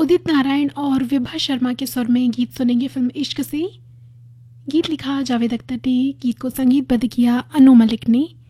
उदित नारायण और विभा शर्मा के स्वर में गीत सुनेंगे फिल्म इश्क से। गीत लिखा जावेद अख्तर ने, गीत को संगीतबद्ध किया अनु मलिक ने।